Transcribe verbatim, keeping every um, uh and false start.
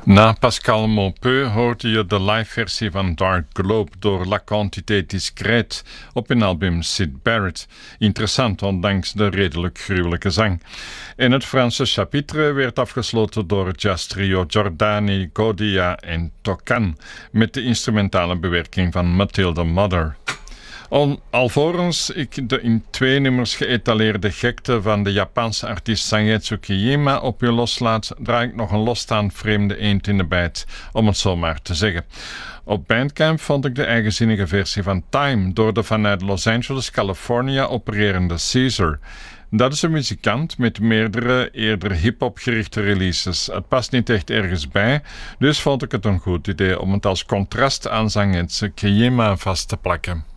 Na Pascal Monpeu hoorde je de live-versie van Dark Globe door La Quantité Discrète op hun album Syd Barrett. Interessant, ondanks de redelijk gruwelijke zang. En het Franse chapitre werd afgesloten door het jazztrio Giordani, Godia en Tocan met de instrumentale bewerking van Mathilde Mother. Al, alvorens ik de in twee nummers geëtaleerde gekte van de Japanse artiest Sangetsu Kiyima op je loslaat, draai ik nog een losstaand vreemde eend in de bijt, om het zo maar te zeggen. Op Bandcamp vond ik de eigenzinnige versie van Time door de vanuit Los Angeles, California opererende Caesar. Dat is een muzikant met meerdere eerder hip-hop gerichte releases. Het past niet echt ergens bij, dus vond ik het een goed idee om het als contrast aan Sangetsu Kiyima vast te plakken.